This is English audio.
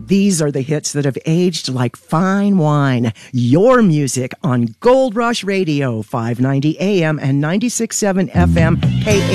These are the hits that have aged like fine wine. Your music on Gold Rush Radio, 590 AM and 96.7 FM,